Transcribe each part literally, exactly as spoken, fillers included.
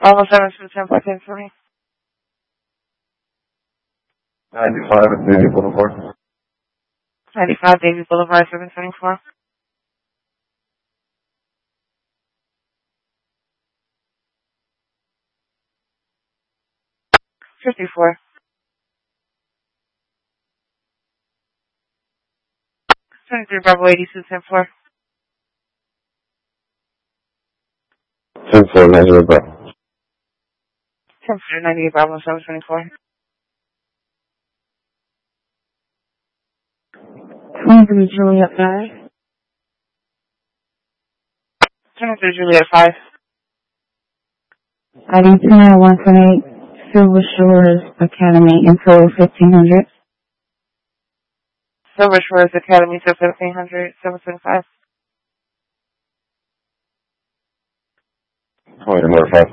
Almost seven to ten seconds for me. ninety-five at Davie Boulevard. ninety-five Davie Boulevard, seven twenty-four. fifty-four. twenty-three Bravo eighty-two, ten four. ten four, ninety-eight Bravo. ten four, ninety-eight Bravo, seven twenty-four. twenty-three Juliet five. twenty-three Juliet five. I D two nine one seven eight, Silver Shores Academy, info fifteen hundred. Silver Shores Academy, so fifteen hundred, seven twenty-five. twenty number five.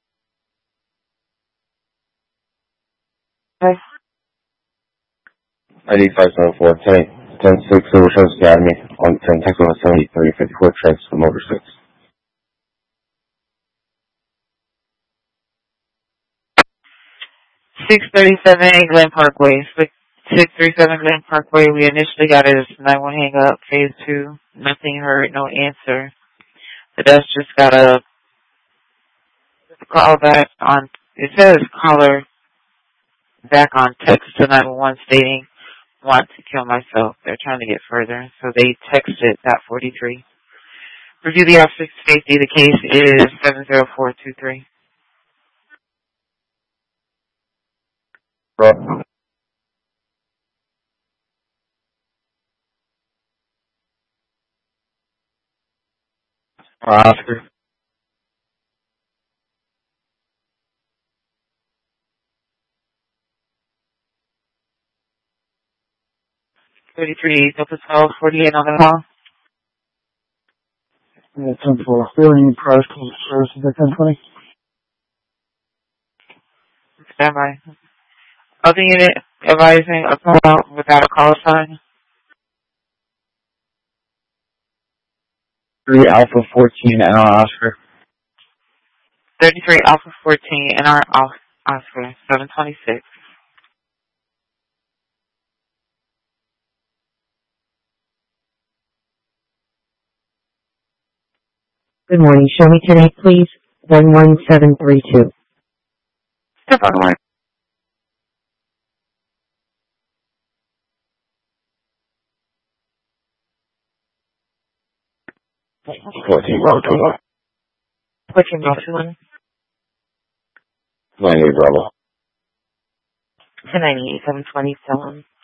Okay. I D five seven four, ten eight, ten six, Silver Shores Academy, on ten Texas seventy, thirty fifty-four, transfer motor six. six thirty-seven Glen Parkway. six thirty-seven Glen Parkway. We initially got it as nine one hang up. Phase two. Nothing heard. No answer. The desk just got a call back on. It says caller back on text to nine one one stating want to kill myself. They're trying to get further, so they texted that forty-three. Review the officer's safety. The case is seven zero four two three. Bro. Oscar. thirty-three, Delta twelve, forty-eight on the call. Yeah, ten four. Billing price services at ten twenty. Stand by. Other unit advising a call out without a call sign. three Alpha fourteen N R Oscar. thirty-three Alpha fourteen N R Oscar, seven twenty-six. Good morning. Show me today, please. one one seven three two. Step on the line. fourteen Bravo two one. fourteen Bravo two one. ninety-eight Bravo. ten ninety-eight, seven twenty-seven.